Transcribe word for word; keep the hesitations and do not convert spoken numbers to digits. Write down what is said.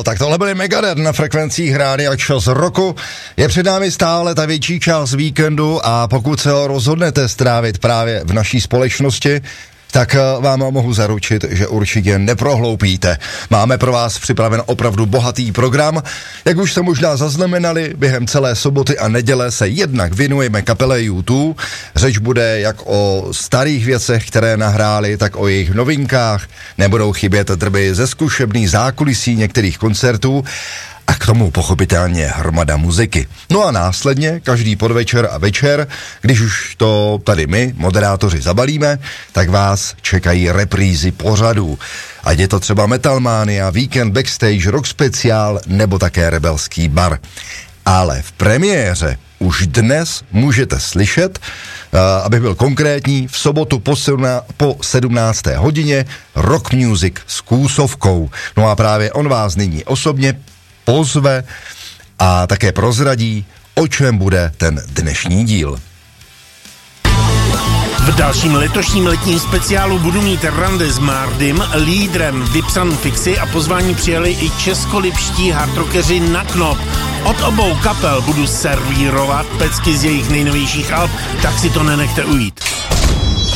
tak tohle byly Megadeth na frekvencích Rádia Čas roku. Je před námi stále ta větší část víkendu a pokud se ho rozhodnete strávit právě v naší společnosti, tak vám mohu zaručit, že určitě neprohloupíte. Máme pro vás připraven opravdu bohatý program. Jak už jste možná zaznamenali, během celé soboty a neděle se jednak věnujeme kapele U dva. Řeč bude jak o starých věcech, které nahráli, tak o jejich novinkách. Nebudou chybět drby ze zkušebných zákulisí některých koncertů. A k tomu pochopitelně hromada muziky. No a následně, každý podvečer a večer, když už to tady my, moderátoři, zabalíme, tak vás čekají reprízy pořadů. Ať je to třeba Metalmania, Weekend Backstage, Rock Speciál nebo také Rebelský bar. Ale v premiéře už dnes můžete slyšet, uh, abych byl konkrétní, v sobotu po, sedmna, po sedmnácté hodině Rock Music s Kůsovkou. No a právě on vás nyní osobně pozve a také prozradí, o čem bude ten dnešní díl. V dalším letošním letním speciálu budu mít rande s Mardym, lídrem vypsanou fixy a pozvání přijeli i českolipští hardrockeři na Knop. Od obou kapel budu servírovat pecky z jejich nejnovějších alb, tak si to nenechte ujít.